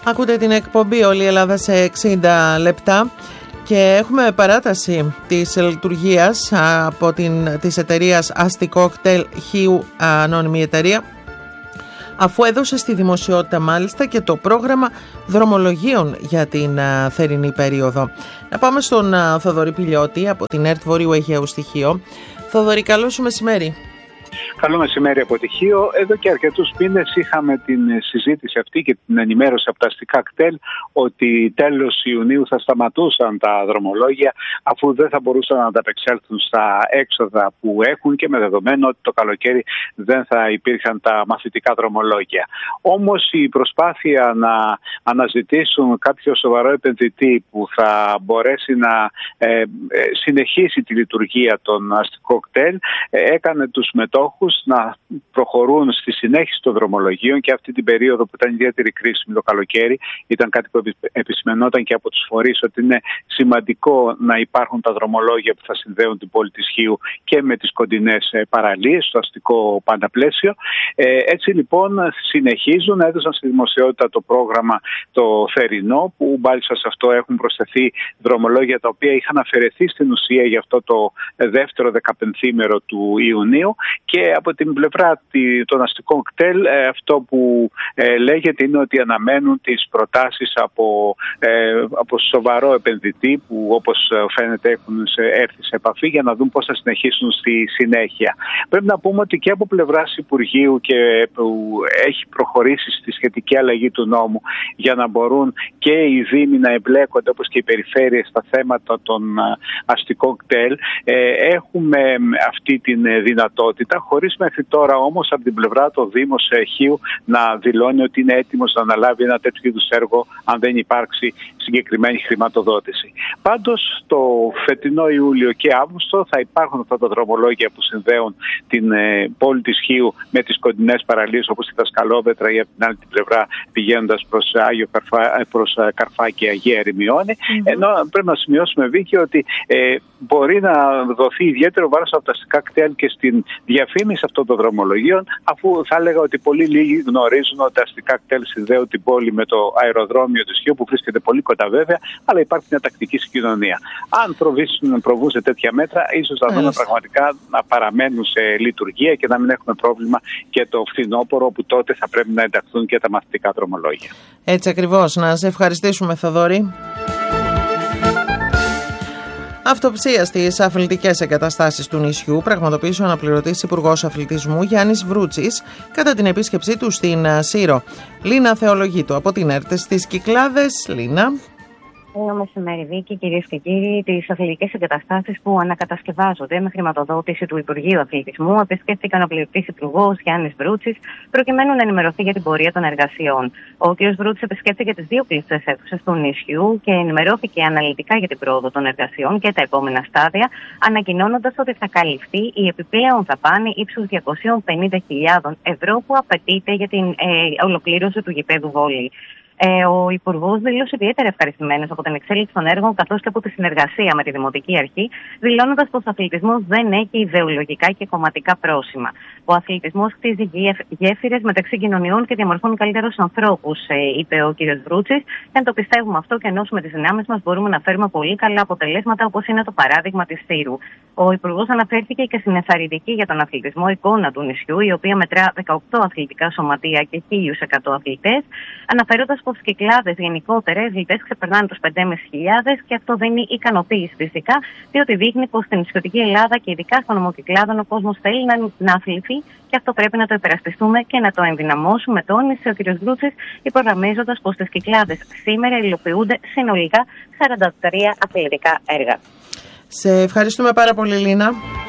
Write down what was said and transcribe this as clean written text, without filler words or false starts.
Ακούτε την εκπομπή «Όλη η Ελλάδα σε 60 λεπτά» και έχουμε παράταση της λειτουργίας από της εταιρείας Asti-Cocktail Χίου, ανώνυμη εταιρεία, αφού έδωσε στη δημοσιότητα μάλιστα και το πρόγραμμα δρομολογίων για την θερινή περίοδο. Να πάμε στον Θοδωρή Πηλιώτη από την ΕΡΤ Βορείου Αιγαίου Στοιχείο. Θοδωρή, καλό σου μεσημέρι. Καλό μεσημέρι από Τυχείο. Εδώ και αρκετούς μήνες είχαμε την συζήτηση αυτή και την ενημέρωση από τα Asti-Cocktail ότι τέλος Ιουνίου θα σταματούσαν τα δρομολόγια, αφού δεν θα μπορούσαν να ανταπεξέλθουν στα έξοδα που έχουν και με δεδομένο ότι το καλοκαίρι δεν θα υπήρχαν τα μαθητικά δρομολόγια. Όμως η προσπάθεια να αναζητήσουν κάποιο σοβαρό επενδυτή που θα μπορέσει να συνεχίσει τη λειτουργία των Asti-Cocktail έκανε τους μετόχους να προχωρούν στη συνέχιση των δρομολογίων και αυτή την περίοδο που ήταν ιδιαίτερη κρίσιμη το καλοκαίρι. Ήταν κάτι που επισημενόταν και από τους φορείς ότι είναι σημαντικό να υπάρχουν τα δρομολόγια που θα συνδέουν την πόλη της Χίου και με τις κοντινές παραλίες, στο αστικό πανταπλαίσιο. Έτσι λοιπόν συνεχίζουν, έδωσαν στη δημοσιότητα το πρόγραμμα το θερινό, που μάλιστα σε αυτό έχουν προσθεθεί δρομολόγια τα οποία είχαν αφαιρεθεί στην ουσία για αυτό το δεύτερο 15ήμερο του Ιουνίου. Και από την πλευρά των Asti-Cocktail αυτό που λέγεται είναι ότι αναμένουν τις προτάσεις από σοβαρό επενδυτή που όπως φαίνεται έχουν έρθει σε επαφή για να δουν πώς θα συνεχίσουν στη συνέχεια. Πρέπει να πούμε ότι και από πλευράς Υπουργείου και που έχει προχωρήσει στη σχετική αλλαγή του νόμου για να μπορούν και οι Δήμοι να εμπλέκονται όπως και οι περιφέρειες στα θέματα των Asti-Cocktail, έχουμε αυτή την δυνατότητα, χωρίς μέχρι τώρα όμως από την πλευρά του Δήμος Χίου να δηλώνει ότι είναι έτοιμος να αναλάβει ένα τέτοιο είδους έργο αν δεν υπάρξει συγκεκριμένη χρηματοδότηση. Πάντως το φετινό Ιούλιο και Αύγουστο θα υπάρχουν αυτά τα δρομολόγια που συνδέουν την πόλη της Χίου με τις κοντινές παραλίες όπως η Δασκαλόβετρα ή από την άλλη την πλευρά πηγαίνοντας προς Καρφά και Αγία Ερημιώνη. Ενώ πρέπει να σημειώσουμε, Βίκη, ότι μπορεί να δοθεί ιδιαίτερο βάρος από τα Asti-Cocktail και στην διαφήμιση αυτών των δρομολογίων, αφού θα έλεγα ότι πολύ λίγοι γνωρίζουν ότι τα Asti-Cocktail συνδέουν την πόλη με το αεροδρόμιο της Χίου, που βρίσκεται πολύ κοντά βέβαια, αλλά υπάρχει μια τακτική συγκοινωνία. Αν προβούν σε τέτοια μέτρα, ίσως θα δούμε πραγματικά να παραμένουν σε λειτουργία και να μην έχουμε πρόβλημα και το φθινόπωρο, όπου τότε θα πρέπει να ενταχθούν και τα μαθητικά δρομολόγια. Έτσι ακριβώς. Να σε ευχαριστήσουμε, Θοδωρή. Αυτοψία στις αθλητικές εγκαταστάσεις του νησιού πραγματοποίησε ο αναπληρωτής Υπουργός Αθλητισμού Γιάννης Βρούτσης κατά την επίσκεψή του στην Σύρο. Λίνα Θεολογίτου από την ΕΡΤ στις Κυκλάδες. Λίνα. Καλό μεσημέρι, Βίκη, κυρίες και κύριοι. Τις αθλητικές εγκαταστάσεις που ανακατασκευάζονται με χρηματοδότηση του Υπουργείου Αθλητισμού επισκέφθηκαν ο αναπληρωτής Υπουργός Γιάννης Βρούτσης προκειμένου να ενημερωθεί για την πορεία των εργασιών. Ο κ. Βρούτσης επισκέφθηκε τις δύο κλειστές αίθουσες του νησιού και ενημερώθηκε αναλυτικά για την πρόοδο των εργασιών και τα επόμενα στάδια, ανακοινώνοντας ότι θα καλυφθεί η επιπλέον δαπάνη ύψους 250.000 ευρώ που απαιτείται για την ολοκλήρωση του γηπέδου βόλεϊ. Ο Υπουργός δήλωσε ιδιαίτερα ευχαριστημένος από την εξέλιξη των έργων καθώς και από τη συνεργασία με τη Δημοτική Αρχή, δηλώνοντας πως ο αθλητισμός δεν έχει ιδεολογικά και κομματικά πρόσημα. Ο αθλητισμός χτίζει γέφυρες μεταξύ κοινωνιών και διαμορφώνει καλύτερους ανθρώπους, είπε ο κ. Βρούτσης. Και αν το πιστεύουμε αυτό και ενώσουμε τις δυνάμεις μας, μπορούμε να φέρουμε πολύ καλά αποτελέσματα, όπως είναι το παράδειγμα της Σύρου. Ο Υπουργός αναφέρθηκε και στην ενθαρρυντική για τον αθλητισμό εικόνα του νησιού, η οποία μετρά 18 αθλητικά σωματεία και 1.100 αθλητές, αναφέροντας πως οι Κυκλάδες γενικότερα οι αθλητές ξεπερνάνε τους 5.500 και αυτό δίνει ικανοποίηση φυσικά, διότι δείχνει πως στην νησιωτική Ελλάδα και ειδικά στον νομό Κυκλάδων ο κόσμος θέλει να αθληθεί και αυτό πρέπει να το υπερασπιστούμε και να το ενδυναμώσουμε, τόνισε ο κ. Βρούτσης, υπογραμμίζοντας πως στις Κυκλάδες σήμερα υλοποιούνται συνολικά 43 αθλητικά έργα. Σε ευχαριστούμε πάρα πολύ, Λίνα.